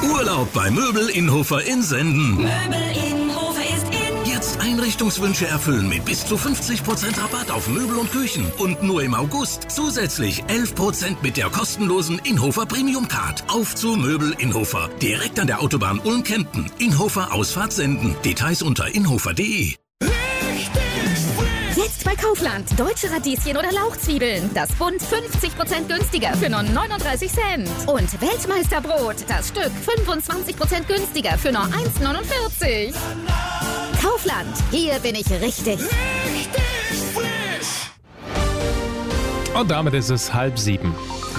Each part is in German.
Urlaub bei Möbel Inhofer in Senden. Möbel Inhofer ist in. Jetzt Einrichtungswünsche erfüllen mit bis zu 50% Rabatt auf Möbel und Küchen. Und nur im August zusätzlich 11% mit der kostenlosen Inhofer Premium Card. Auf zu Möbel Inhofer. Direkt an der Autobahn Ulm-Kempten. Inhofer Ausfahrt Senden. Details unter inhofer.de. Jetzt bei Kaufland. Deutsche Radieschen oder Lauchzwiebeln. Das Bund 50% günstiger für nur 39 Cent. Und Weltmeisterbrot. Das Stück 25% günstiger für nur 1,49. Kaufland. Hier bin ich richtig. Und damit ist es 6:30.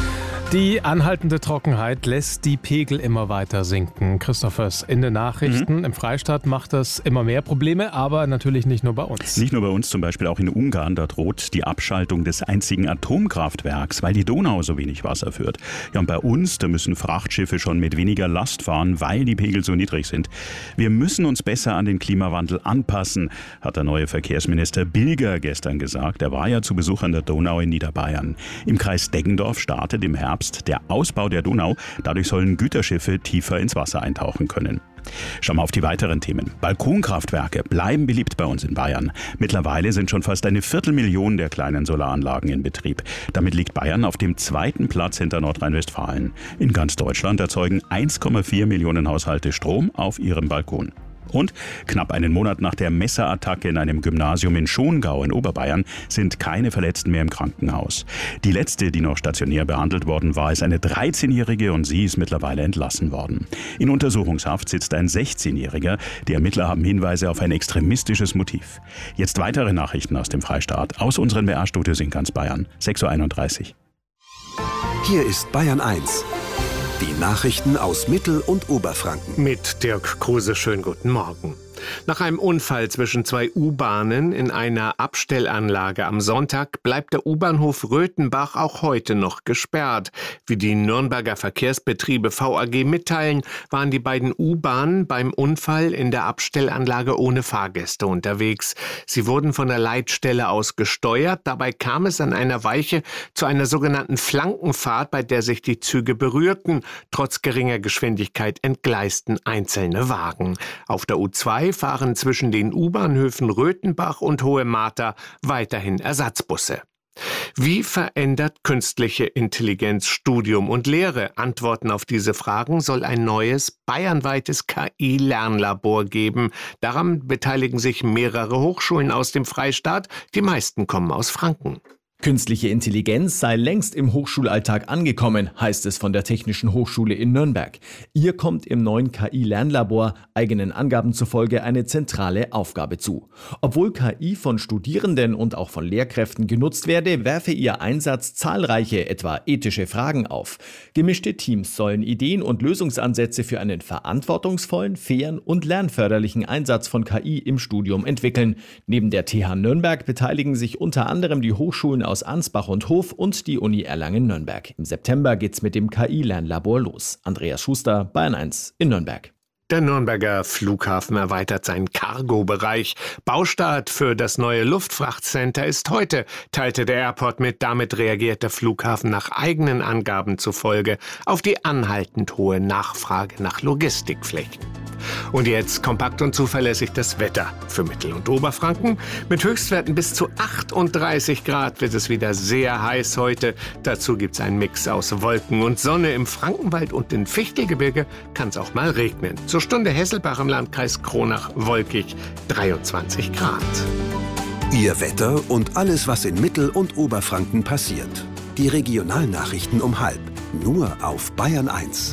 Die anhaltende Trockenheit lässt die Pegel immer weiter sinken. Christophers, in den Nachrichten im Freistaat macht das immer mehr Probleme, aber natürlich nicht nur bei uns. Nicht nur bei uns, zum Beispiel auch in Ungarn. Da droht die Abschaltung des einzigen Atomkraftwerks, weil die Donau so wenig Wasser führt. Ja, und bei uns, da müssen Frachtschiffe schon mit weniger Last fahren, weil die Pegel so niedrig sind. Wir müssen uns besser an den Klimawandel anpassen, hat der neue Verkehrsminister Bilger gestern gesagt. Er war ja zu Besuch an der Donau in Niederbayern. Im Kreis Deggendorf startet im Herbst der Ausbau der Donau. Dadurch sollen Güterschiffe tiefer ins Wasser eintauchen können. Schauen wir auf die weiteren Themen. Balkonkraftwerke bleiben beliebt bei uns in Bayern. Mittlerweile sind schon fast 250.000 der kleinen Solaranlagen in Betrieb. Damit liegt Bayern auf dem 2. Platz hinter Nordrhein-Westfalen. In ganz Deutschland erzeugen 1,4 Millionen Haushalte Strom auf ihrem Balkon. Und knapp einen Monat nach der Messerattacke in einem Gymnasium in Schongau in Oberbayern sind keine Verletzten mehr im Krankenhaus. Die letzte, die noch stationär behandelt worden war, ist eine 13-Jährige und sie ist mittlerweile entlassen worden. In Untersuchungshaft sitzt ein 16-Jähriger. Die Ermittler haben Hinweise auf ein extremistisches Motiv. Jetzt weitere Nachrichten aus dem Freistaat, aus unseren BR-Studios in ganz Bayern. 6:31 Uhr. Hier ist Bayern 1. Die Nachrichten aus Mittel- und Oberfranken. Mit Dirk Kruse, schönen guten Morgen. Nach einem Unfall zwischen zwei U-Bahnen in einer Abstellanlage am Sonntag bleibt der U-Bahnhof Röthenbach auch heute noch gesperrt. Wie die Nürnberger Verkehrsbetriebe VAG mitteilen, waren die beiden U-Bahnen beim Unfall in der Abstellanlage ohne Fahrgäste unterwegs. Sie wurden von der Leitstelle aus gesteuert. Dabei kam es an einer Weiche zu einer sogenannten Flankenfahrt, bei der sich die Züge berührten. Trotz geringer Geschwindigkeit entgleisten einzelne Wagen. Auf der U2 fahren zwischen den U-Bahnhöfen Röthenbach und Hohe Martha weiterhin Ersatzbusse. Wie verändert künstliche Intelligenz Studium und Lehre? Antworten auf diese Fragen soll ein neues, bayernweites KI-Lernlabor geben. Daran beteiligen sich mehrere Hochschulen aus dem Freistaat. Die meisten kommen aus Franken. Künstliche Intelligenz sei längst im Hochschulalltag angekommen, heißt es von der Technischen Hochschule in Nürnberg. Ihr kommt im neuen KI-Lernlabor eigenen Angaben zufolge eine zentrale Aufgabe zu. Obwohl KI von Studierenden und auch von Lehrkräften genutzt werde, werfe ihr Einsatz zahlreiche, etwa ethische Fragen auf. Gemischte Teams sollen Ideen und Lösungsansätze für einen verantwortungsvollen, fairen und lernförderlichen Einsatz von KI im Studium entwickeln. Neben der TH Nürnberg beteiligen sich unter anderem die Hochschulen aus Ansbach und Hof und die Uni Erlangen-Nürnberg. Im September geht's mit dem KI-Lernlabor los. Andreas Schuster, Bayern 1 in Nürnberg. Der Nürnberger Flughafen erweitert seinen Cargo-Bereich. Baustart für das neue Luftfrachtcenter ist heute, teilte der Airport mit. Damit reagiert der Flughafen nach eigenen Angaben zufolge auf die anhaltend hohe Nachfrage nach Logistikflächen. Und jetzt kompakt und zuverlässig das Wetter für Mittel- und Oberfranken. Mit Höchstwerten bis zu 38 Grad wird es wieder sehr heiß heute. Dazu gibt's einen Mix aus Wolken und Sonne. Im Frankenwald und im Fichtelgebirge kann es auch mal regnen. Zur Stunde Hesselbach im Landkreis Kronach wolkig 23 Grad. Ihr Wetter und alles, was in Mittel- und Oberfranken passiert. Die Regionalnachrichten um 12:30. Nur auf Bayern 1.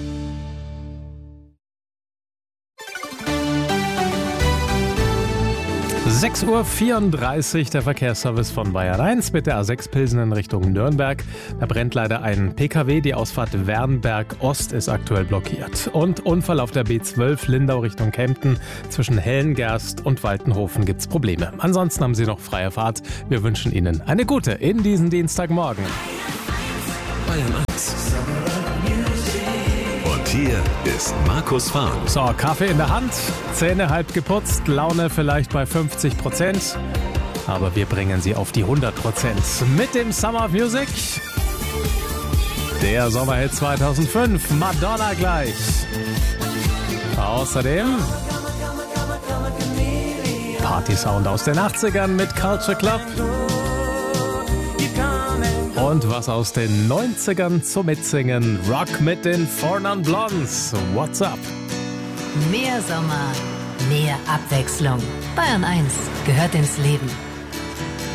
6:34 Uhr, der Verkehrsservice von Bayern 1 mit der A6 Pilsen in Richtung Nürnberg. Da brennt leider ein PKW. Die Ausfahrt Wernberg Ost ist aktuell blockiert. Und Unfall auf der B12 Lindau Richtung Kempten. Zwischen Hellengerst und Waltenhofen gibt's Probleme. Ansonsten haben Sie noch freie Fahrt. Wir wünschen Ihnen eine gute in diesen Dienstagmorgen. Bayern 1. Hier ist Markus Fahren. So, Kaffee in der Hand, Zähne halb geputzt, Laune vielleicht bei 50%. Aber wir bringen sie auf die 100% mit dem Summer of Music. Der Sommerhit 2005, Madonna gleich. Außerdem Party-Sound aus den 80ern mit Culture Club. Und was aus den 90ern zum Mitsingen, Rock mit den 4 Non Blondes. What's up? Mehr Sommer, mehr Abwechslung. Bayern 1 gehört ins Leben.